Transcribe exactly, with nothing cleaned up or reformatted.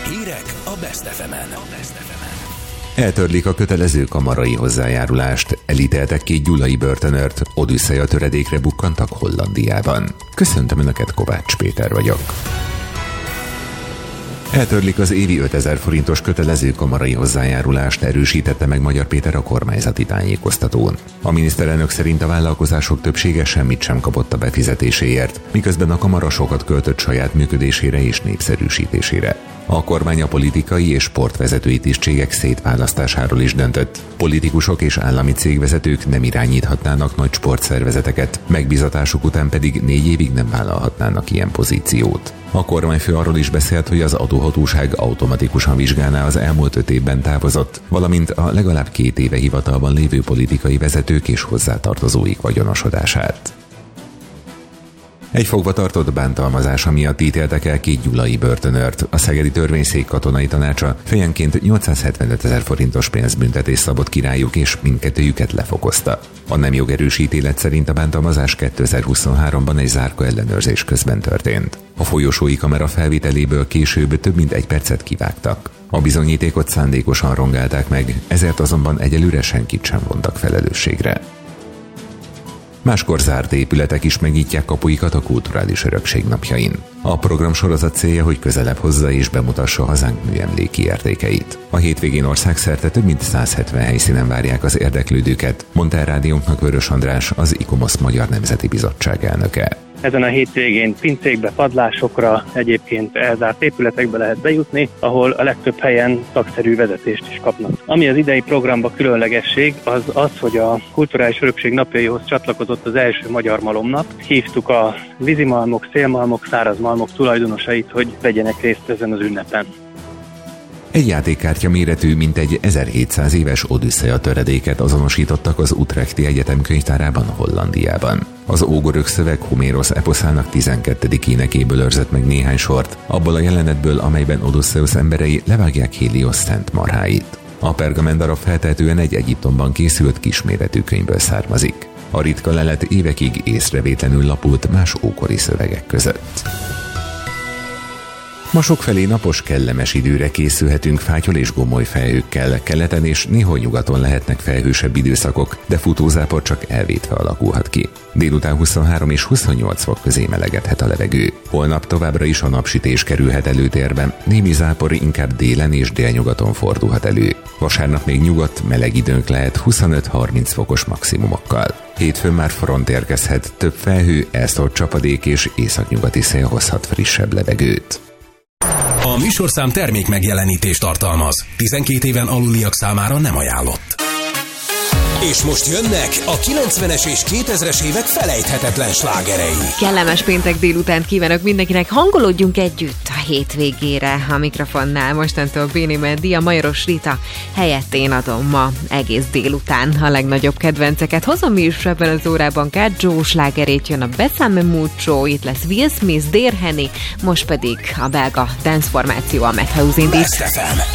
Hírek a Best ef emen. Eltörlik a kötelező kamarai hozzájárulást, elítéltek két gyulai börtönőrt, Odüsszea töredékre bukkantak Hollandiában. Köszöntöm Önöket, Kovács Péter vagyok. Eltörlik az évi ötezer forintos kötelező kamarai hozzájárulást, erősítette meg Magyar Péter a kormányzati tájékoztatón. A miniszterelnök szerint a vállalkozások többsége semmit sem kapott a befizetéséért, miközben a kamara sokat költött saját működésére és népszerűsítésére. A kormány a politikai és sportvezetői tisztségek szétválasztásáról is döntött. Politikusok és állami cégvezetők nem irányíthatnának nagy sportszervezeteket, megbízatásuk után pedig négy évig nem vállalhatnának ilyen pozíciót. A kormányfő arról is beszélt, hogy az adóhatóság automatikusan vizsgálná az elmúlt öt évben távozott, valamint a legalább két éve hivatalban lévő politikai vezetők és hozzátartozóik vagyonosodását. Egy fogvatartott bántalmazása miatt ítéltek el két gyulai börtönőrt. A Szegedi Törvényszék katonai tanácsa fejenként nyolcszázhetvenöt ezer forintos pénzbüntetést szabott ki rájuk, és mindkettőjüket lefokozta. A nem jogerős ítélet szerint a bántalmazás kétezer-huszonháromban egy zárka ellenőrzés közben történt. A folyosói kamera felvételéből később több mint egy percet kivágtak. A bizonyítékot szándékosan rongálták meg, ezért azonban egyelőre senkit sem vontak felelősségre. Máskor zárt épületek is megnyitják kapuikat a kulturális örökség napjain. A programsorozat célja, hogy közelebb hozza és bemutassa hazánk műemléki értékeit. A hétvégén országszerte több mint száz hetven helyszínen várják az érdeklődőket, mondta el rádiónknak Vörös András, az ICOMOS Magyar Nemzeti Bizottság elnöke. Ezen a hétvégén pincékbe, padlásokra, egyébként elzárt épületekbe lehet bejutni, ahol a legtöbb helyen szakszerű vezetést is kapnak. Ami az idei programban különlegesség, az az, hogy a Kulturális Örökség napjaihoz csatlakozott az első magyar malomnap. Hívtuk a vízimalmok, szélmalmok, szárazmalmok tulajdonosait, hogy vegyenek részt ezen az ünnepen. Egy játékkártya méretű, mintegy ezerhétszáz éves Odüsszea töredéket azonosítottak az Utrechti Egyetem könyvtárában, Hollandiában. Az ógörög szöveg Homérosz eposzának tizenkettedik énekéből őrzött meg néhány sort, abból a jelenetből, amelyben Odüsszeusz emberei levágják Héliosz szent marháit. A pergamendarab feltehetően egy Egyiptomban készült kisméretű könyvből származik. A ritka lelet évekig észrevétlenül lapult más ókori szövegek között. Ma sokfelé napos, kellemes időre készülhetünk fátyol és gomoly felhőkkel, keleten és néhol nyugaton lehetnek felhősebb időszakok, de futózápor csak elvétve alakulhat ki. Délután huszonhárom és huszonnyolc fok közé melegedhet a levegő. Holnap továbbra is a napsütés kerülhet előtérbe, némi zápor inkább délen és délnyugaton fordulhat elő. Vasárnap még nyugodt, meleg időnk lehet huszonöt-harminc fokos maximumokkal. Hétfőn már front érkezhet, több felhő, elszórt csapadék és északnyugati szél hozhat frissebb levegőt. A műsorszám termék megjelenítést tartalmaz. tizenkét éven aluliak számára nem ajánlott. És most jönnek a kilencvenes és kétezres évek felejthetetlen slágerei. Kellemes péntek délutánt kívánok mindenkinek, hangolódjunk együtt a hétvégére. A mikrofonnál mostantól Béni Mendi, a Majoros Rita helyett én adom ma egész délután a legnagyobb kedvenceket. Hozom mi is ebben az órában Kat Joe slágerét, jön a Besame Mucho, itt lesz Will Smith, Dear Henny, most pedig a belga dance formáció a Madhouse indít. Best ef em,